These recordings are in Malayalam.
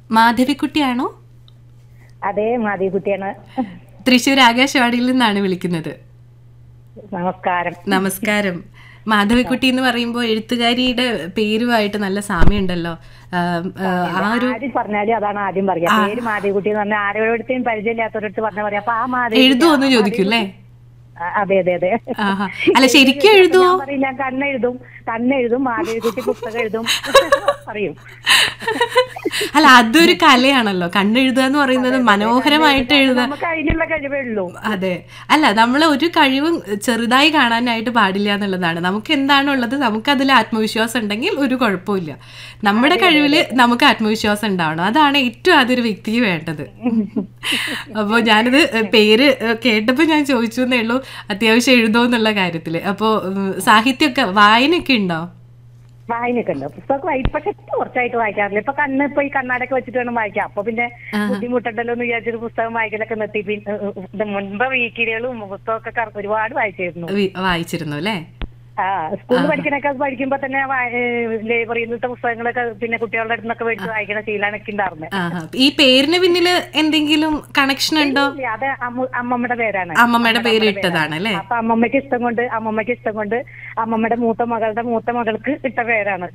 മാധവിക്കുട്ടിയാണോ? അതെ, മാധവിക്കുട്ടിയാണ്. തൃശ്ശൂർ ആകാശവാണിയിൽ നിന്നാണ് വിളിക്കുന്നത്. നമസ്കാരം. നമസ്കാരം. മാധവിക്കുട്ടി എന്ന് പറയുമ്പോൾ എഴുത്തുകാരിയുടെ പേരുമായിട്ട് നല്ല സാമ്യമുണ്ടല്ലോ. ആരും പറഞ്ഞാലും അതാണ് ആദ്യം പറയാ. പേര് മാധവിക്കുട്ടി എന്ന് പറഞ്ഞാൽ ആരോടത്തും പരിചയമില്ലാത്തവരടുത്ത് പറഞ്ഞാൽ പറയാം. അപ്പൊ ആ മാധവി എഴുതുമോന്ന് ചോദിക്കും അല്ലേ? അതെ അതെ അതെ. അല്ല, ശരിക്കും എഴുതുമോ? ഞാൻ കണ്ണെഴുതും, മാധവിക്കുട്ടി പുസ്തകം എഴുതും പറയും. അല്ല, അതൊരു കലയാണല്ലോ. കണ്ണെഴുതുക എന്ന് പറയുന്നത് മനോഹരമായിട്ട് എഴുതുക. നമുക്ക് അതിനുള്ള കഴിവേ ഉള്ളൂ. അതെ. അല്ല, നമ്മൾ ഒരു കഴിവും ചെറുതായി കാണാനായിട്ട് പാടില്ല എന്നുള്ളതാണ്. നമുക്ക് എന്താണോ ഉള്ളത്, നമുക്ക് അതിൽ ആത്മവിശ്വാസം ഉണ്ടെങ്കിൽ ഒരു കുഴപ്പമില്ല. നമ്മുടെ കഴിവില് നമുക്ക് ആത്മവിശ്വാസം ഉണ്ടാവണം. അതാണ് ഏറ്റവും ആദ്യം ഒരു വ്യക്തിക്ക് വേണ്ടത്. അപ്പോൾ ഞാനിത് പേര് കേട്ടപ്പോൾ ഞാൻ ചോദിച്ചു എന്നേ ഉള്ളൂ, അത്യാവശ്യം എഴുതോ എന്നുള്ള കാര്യത്തില്. അപ്പോൾ സാഹിത്യമൊക്കെ വായനയൊക്കെ ഉണ്ടോ? വായനയൊക്കെ ഉണ്ട്. പുസ്തകം ഇപ്പൊക്കെ കുറച്ചായിട്ട് വായിക്കാറില്ല. ഇപ്പൊ ഈ കണ്ണാടൊക്കെ വെച്ചിട്ട് വേണം വായിക്കാം. അപ്പൊ പിന്നെ ബുദ്ധിമുട്ടുണ്ടല്ലോ എന്ന് വിചാരിച്ചൊരു പുസ്തകം വായിക്കലൊക്കെ നിർത്തി. പിന്നെ മുൻപ് വീക്കിലികളും പുസ്തകമൊക്കെ ഒരുപാട് വായിച്ചിരുന്നു അല്ലേ? സ്കൂളിൽ പഠിക്കുമ്പോ തന്നെ ലൈബ്രറിയിൽ നിന്നത്തെ പുസ്തകങ്ങളൊക്കെ പിന്നെ കുട്ടികളുടെ അടുത്ത് നിന്നൊക്കെ മേടിച്ച് വായിക്കുന്ന ശീലമൊക്കെ ഉണ്ടായിരുന്നത്. ഈ പേരിന് പിന്നില് എന്തെങ്കിലും കണക്ഷൻ ഉണ്ടോ? അത് അമ്മമ്മയുടെ പേരാണ്. അമ്മമ്മയുടെ പേര് ഇട്ടതാണ് അല്ലേ? അപ്പൊ അമ്മമ്മയ്ക്ക് ഇഷ്ടം കൊണ്ട് അമ്മമ്മയുടെ മൂത്ത മകൾക്ക് ഇട്ട പേരാണ്.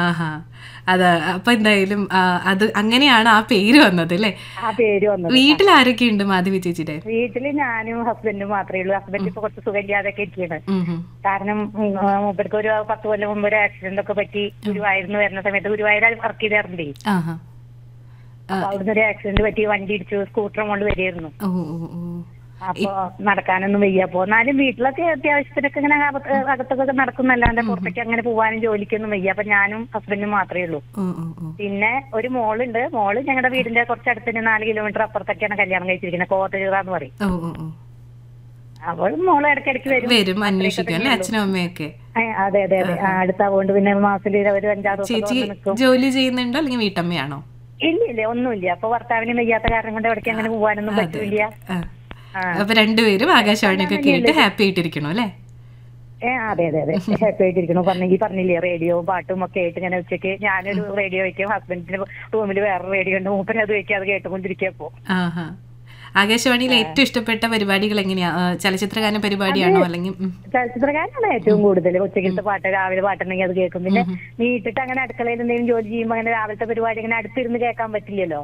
അതെ. അപ്പൊ എന്തായാലും അത് അങ്ങനെയാണ് ആ പേര് വന്നത് അല്ലേ? ആ പേര് വന്നത്. വീട്ടിൽ ആരൊക്കെ ഉണ്ട് മാധവി ചേച്ചിയുടെ? വീട്ടില് ഞാനും ഹസ്ബൻഡും മാത്രമേ ഉള്ളൂ. ഹസ്ബൻഡ് ഇപ്പൊ കുറച്ച് സുഖമില്ലാതൊക്കെ ഇരിക്കുകയാണ്. കാരണം മൂപ്പർക്ക് ഒരു 10 കൊല്ലം മുമ്പ് ഒരു ആക്സിഡന്റ് ഒക്കെ പറ്റി ഗുരുവായൂരിന്ന് വരുന്ന സമയത്ത് ഗുരുവായൂർ വർക്ക് ചെയ്തായിരുന്നേ. അപ്പൊ അവിടുന്ന് ഒരു ആക്സിഡന്റ് പറ്റി, വണ്ടി ഇടിച്ചു, സ്കൂട്ടർ കൊണ്ട് വരികയായിരുന്നു. അപ്പൊ നടക്കാനൊന്നും വയ്യ. എന്നാലും വീട്ടിലൊക്കെ അത്യാവശ്യത്തിനൊക്കെ ഇങ്ങനെ അകത്തൊക്കെ നടക്കുന്നല്ലാണ്ട് പുറത്തേക്ക് അങ്ങനെ പോവാനും ജോലിക്കൊന്നും വയ്യ. അപ്പൊ ഞാനും ഹസ്ബൻഡും മാത്രമേ ഉള്ളൂ. പിന്നെ ഒരു മോളുണ്ട്. മോള് ഞങ്ങളുടെ വീടിന്റെ കുറച്ചടുത്ത് 4 കിലോമീറ്റർ അപ്പുറത്തൊക്കെയാണ് കല്യാണം കഴിച്ചിരിക്കുന്നത്. കോട്ടചിറ എന്ന് പറയും. അപ്പോൾ മോള് ഇടയ്ക്കിടയ്ക്ക് വരും, അന്വേഷിക്കും അച്ഛനും അമ്മയൊക്കെ. അതെ അതെ അതെ. അടുത്താവുകൊണ്ട് പിന്നെ മാസത്തിൽ ഒരു 5-6 ദിവസം നിൽക്കും. ജോലി ചെയ്യുന്നുണ്ടോ അല്ലെങ്കിൽ വീട്ടമ്മയാണോ? ഇല്ല, ഒന്നുമില്ല. അപ്പൊ ഭർത്താവിന് വയ്യാത്ത കാരണം കൊണ്ട് ഇടയ്ക്ക് അങ്ങനെ പോവാനൊന്നും പറ്റില്ല. അപ്പൊ രണ്ടുപേരും ആകാശവാണിയൊക്കെ കേട്ട് ഹാപ്പി ആയിട്ടിരിക്കണോ അല്ലേ? അതെ അതെ അതെ, ഹാപ്പി ആയിട്ടിരിക്കണു. പറഞ്ഞില്ലേ റേഡിയോവും പാട്ടും ഒക്കെ ആയിട്ട് ഇങ്ങനെ ഉച്ചയ്ക്ക് ഞാനൊരു റേഡിയോ വയ്ക്കും, ഹസ്ബൻഡിന്റെ റൂമിൽ വേറെ റേഡിയോ ഉണ്ട്, മൂപ്പര് അത് വയ്ക്കും, അത് കേട്ടുകൊണ്ടിരിക്കപ്പോ. ആകാശവാണിയിൽ ഏറ്റവും ഇഷ്ടപ്പെട്ട പരിപാടികൾ എങ്ങനെയാ? ചലച്ചിത്രഗാന പരിപാടിയാണോ അല്ലെങ്കിൽ? ചലച്ചിത്രഗാനാണ് ഏറ്റവും കൂടുതൽ. ഉച്ചയ്ക്കത്തെ പാട്ട്, രാവിലെ പാട്ടുണ്ടെങ്കിൽ അത് കേൾക്കും. പിന്നെ വീട്ടിട്ട് അങ്ങനെ അടുക്കളയിൽ എന്തെങ്കിലും ജോലി ചെയ്യുമ്പോ അങ്ങനെ രാവിലത്തെ പരിപാടി അങ്ങനെ അടുത്തിരുന്ന് കേൾക്കാൻ പറ്റില്ലല്ലോ.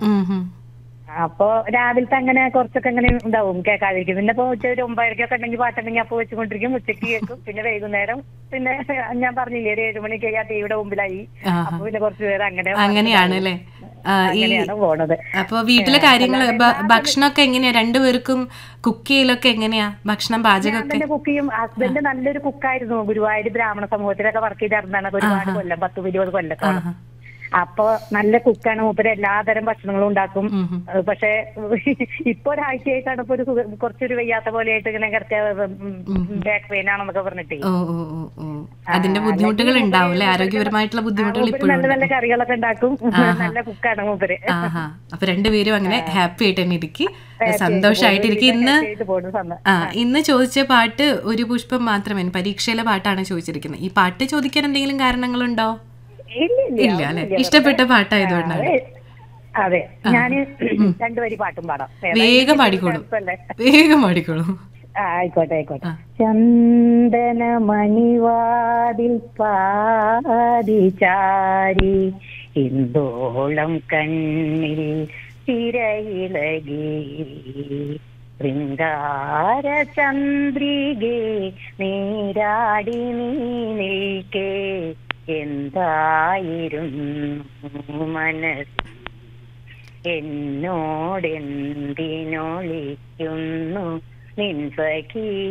അപ്പൊ രാവിലത്തെ അങ്ങനെ കുറച്ചൊക്കെ അങ്ങനെ ഉണ്ടാവും കേൾക്കാതിരിക്കും. പിന്നെ ഇപ്പൊ ഉച്ച ഒരു 9:30 ഉണ്ടെങ്കിൽ പാട്ടുണ്ടെങ്കിൽ അപ്പൊ വെച്ചുകൊണ്ടിരിക്കും, ഉച്ചയ്ക്ക് കേൾക്കും. പിന്നെ വൈകുന്നേരം പിന്നെ ഞാൻ പറഞ്ഞില്ലേ ഒരു 7 മണിക്ക് ആ ടിവിയുടെ മുമ്പിലായി. അപ്പൊ പിന്നെ കുറച്ചു പേര് അങ്ങനെയാണ് അല്ലേ? അങ്ങനെയാണ് പോണത്. അപ്പൊ വീട്ടിലെ കാര്യങ്ങൾ, ഭക്ഷണമൊക്കെ എങ്ങനെയാ? രണ്ടുപേർക്കും കുക്ക് ചെയ്യലൊക്കെ എങ്ങനെയാ? ഭക്ഷണം പാചകമൊക്കെ കുക്ക് ചെയ്യും. ഹസ്ബൻഡ് നല്ലൊരു കുക്കായിരുന്നു. ഗുരുവായൂർ ബ്രാഹ്മണ സമൂഹത്തിലൊക്കെ വർക്ക് ചെയ്തിരുന്നതാണ് ഒരുപാട് കൊല്ലം, 10-20 കൊല്ലത്തോളം. അപ്പൊ നല്ല കുക്കാണ് മൂപ്പര്. എല്ലാതരം ഭക്ഷണങ്ങളും ഉണ്ടാക്കും. പക്ഷെ ഇപ്പൊ ഒരാഴ്ചയായിട്ടാണ് ഇപ്പൊ കുറച്ചൊരു വയ്യാത്ത പോലെ ആയിട്ട് ഇങ്ങനെ കിടക്കുക, ബാക്ക് പെയിൻ ആണെന്നൊക്കെ പറഞ്ഞിട്ടേ. അതിന്റെ ബുദ്ധിമുട്ടുകൾ ഉണ്ടാവും, ആരോഗ്യപരമായിട്ടുള്ള ബുദ്ധിമുട്ടുകൾ. നല്ല നല്ല കറികളൊക്കെ ഉണ്ടാക്കും. നല്ല കുക്കാണ് മൂപ്പര്. അപ്പൊ രണ്ടുപേരും അങ്ങനെ ഹാപ്പി ആയിട്ട് തന്നെ ഇരിക്കും, സന്തോഷമായിട്ടിരിക്കും. ഇന്ന് ചോദിച്ച പാട്ട് ഒരു പുഷ്പം മാത്രമേ, പരീക്ഷയിലെ പാട്ടാണ് ചോദിച്ചിരിക്കുന്നത്. ഈ പാട്ട് ചോദിക്കാൻ എന്തെങ്കിലും കാരണങ്ങളുണ്ടോ? ഇല്ല അല്ലെ? ഇഷ്ടപ്പെട്ട പാട്ടായതുകൊണ്ടാണ്. അതെ, ഞാന് 2 വരി പാട്ടും പാടാം. വേഗം പാടിക്കോളൂ. ആയിക്കോട്ടെ. ചന്ദന മണിവാതിൽ പാതിചാരി ഇന്ദോളം കണ്ണിൽ തിരയിളകി ശൃംഗാര ചന്ദ്രികേ നീരാടി നീ നിൽക്കേ എന്തായിരുന്നു മനസ്സ് എന്നോടെന്തിനൊളിക്കുന്നു നിൻ സഖി